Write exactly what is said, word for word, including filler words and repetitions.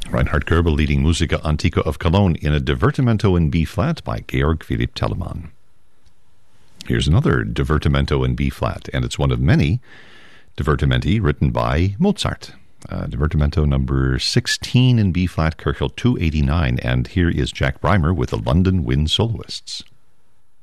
Reinhard Goebel leading Musica Antica of Cologne in a Divertimento in B-flat by Georg Philipp Telemann. Here's another Divertimento in B-flat, and it's one of many divertimenti written by Mozart. Uh, Divertimento number sixteen in B-flat, Köchel two eighty-nine, and here is Jack Breimer with the London Wind Soloists.